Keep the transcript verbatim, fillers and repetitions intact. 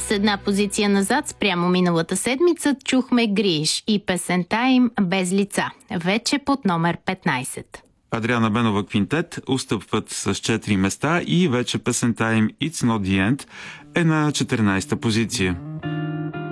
С една позиция назад спрямо миналата седмица чухме Гриш и песента им Без лица, вече под номер петнайсет. Адриана Бенова Квинтет устъпват с четири места и вече песента им It's Not The End е на четиринайсета позиция.